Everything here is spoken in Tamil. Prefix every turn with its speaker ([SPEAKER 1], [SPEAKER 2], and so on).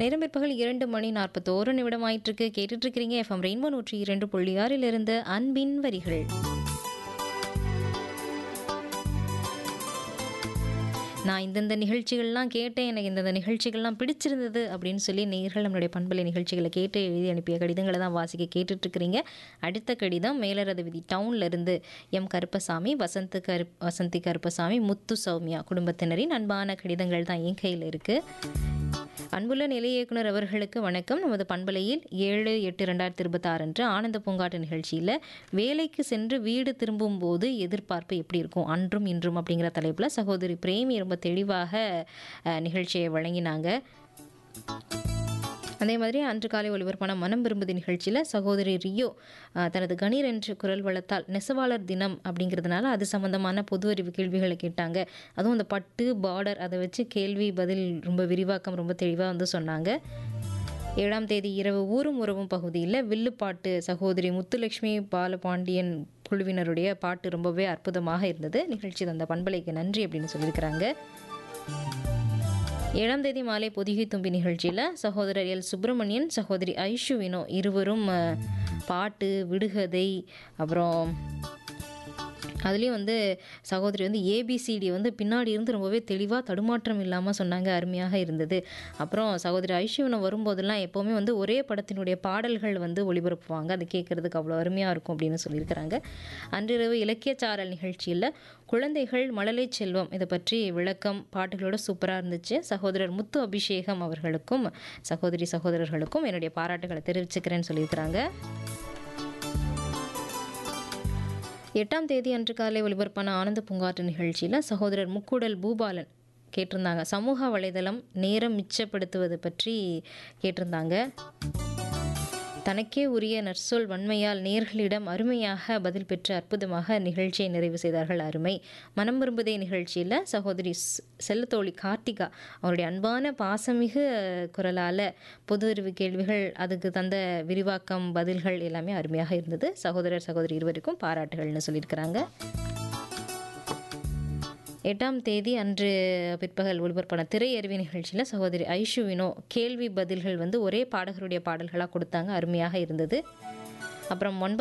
[SPEAKER 1] நேரம் பிற்பகல் 2:41 ஆயிட்டிருக்கு. கேட்டுட்டு இருக்கிறீங்க எஃப்எம் ரெயின்போ 102.6 இருந்து அன்பின் வரிகள். நான் இந்தந்த நிகழ்ச்சிகள்லாம் கேட்டேன், எனக்கு இந்தந்த நிகழ்ச்சிகள்லாம் பிடிச்சிருந்தது அப்படின்னு சொல்லி நேயர்கள் நம்மளுடைய பண்பலை நிகழ்ச்சிகளை கேட்டு எழுதி அனுப்பிய கடிதங்களை தான் வாசிக்க கேட்டுட்ருக்கிறீங்க. அடுத்த கடிதம் மேலரத விதி டவுன்ல இருந்து எம் கருப்பசாமி, வசந்தி கருப்பசாமி, முத்து சௌமியா குடும்பத்தினரின் அன்பான கடிதங்கள் தான் என் கையில் இருக்குது. அன்புள்ள நிலைய இயக்குனர் அவர்களுக்கு வணக்கம். நமது பண்பலையில் 7/8/2026 அன்று ஆனந்த பூங்காட்டு நிகழ்ச்சியில் வேலைக்கு சென்று வீடு திரும்பும் போது எதிர்பார்ப்பு எப்படி இருக்கும் அன்றும் இன்றும் அப்படிங்கிற தலைப்பில் சகோதரி பிரேமி ரொம்ப தெளிவாக நிகழ்ச்சியை வழங்கினாங்க. அதே மாதிரி அன்று காலை ஒளிபரப்பான மனம் விரும்புதி நிகழ்ச்சியில் சகோதரி ரியோ தனது கணீர் என்ற குரல் வளத்தால் நெசவாளர் தினம் அப்படிங்கிறதுனால அது சம்மந்தமான பொது அறிவு கேள்விகளை கேட்டாங்க. அதுவும் அந்த பட்டு பார்டர் அதை வச்சு கேள்வி பதில் ரொம்ப விரிவாக்கம் ரொம்ப தெளிவாக வந்து சொன்னாங்க. 7ஆம் தேதி இரவு ஊரும் உறவும் பகுதியில் வில்லுப்பாட்டு சகோதரி முத்துலட்சுமி பாலபாண்டியன் குழுவினருடைய பாட்டு ரொம்பவே அற்புதமாக இருந்தது. நிகழ்ச்சி தந்த பண்பலைக்கு நன்றி அப்படின்னு சொல்லியிருக்கிறாங்க. 7ஆம் தேதி மாலை பொதிகை தும்பி நிகழ்ச்சியில் சகோதரர் எல் சுப்பிரமணியன், சகோதரி ஐஷு வினோ இருவரும் பாட்டு விடுகதை அப்புறம் அதுலேயும் வந்து சகோதரி வந்து ஏபிசிடி வந்து பின்னாடி இருந்து ரொம்பவே தெளிவாக தடுமாற்றம் இல்லாமல் சொன்னாங்க. அருமையாக இருந்தது. அப்புறம் சகோதரி ஐஷுவினை வரும்போதெல்லாம் எப்போவுமே வந்து ஒரே படத்தினுடைய பாடல்கள் வந்து ஒளிபரப்புவாங்க. அது கேட்குறதுக்கு அவ்வளோ அருமையாக இருக்கும் அப்படின்னு சொல்லியிருக்கிறாங்க. அன்றிரவு இலக்கியச்சாரல் நிகழ்ச்சியில் குழந்தைகள் மழலை செல்வம் இதை பற்றி விளக்கம் பாட்டுகளோட சூப்பராக இருந்துச்சு. சகோதரர் முத்து அபிஷேகம் அவர்களுக்கும் சகோதரர்களுக்கும் என்னுடைய பாராட்டுகளை தெரிவிச்சுக்கிறேன்னு சொல்லியிருக்கிறாங்க. 8ஆம் தேதி அன்று காலை ஒளிபரப்பான ஆனந்த பூங்காற்று நிகழ்ச்சியில் சகோதரர் முக்கூடல் பூபாலன் கேட்டிருந்தாங்க. சமூக வலைதளம் நேரம் மிச்சப்படுத்துவது பற்றி கேட்டிருந்தாங்க. தனக்கே உரிய நற்சொல் வன்மையால் நேர்களிடம் அருமையாக பதில் பெற்று அற்புதமாக நிகழ்ச்சியை நிறைவு செய்தார்கள். அருமை. மனம் விரும்புதே நிகழ்ச்சியில் சகோதரி செல்லத்தோழி கார்த்திகா அவருடைய அன்பான பாசமிகு குரலால் பொது அறிவு கேள்விகள் அதுக்கு தந்த விரிவாக்கம் பதில்கள் எல்லாமே அருமையாக இருந்தது. சகோதரி இருவருக்கும் பாராட்டுகள்னு சொல்லியிருக்கிறாங்க. 8ஆம் தேதி அன்று பிற்பகல் ஒளிபரப்பான திரையறிவி நிகழ்ச்சியில் சகோதரி ஐஷு வினோ கேள்வி பதில்கள் வந்து ஒரே பாடகருடைய பாடல்களாக கொடுத்தாங்க. அருமையாக இருந்தது. அப்புறம்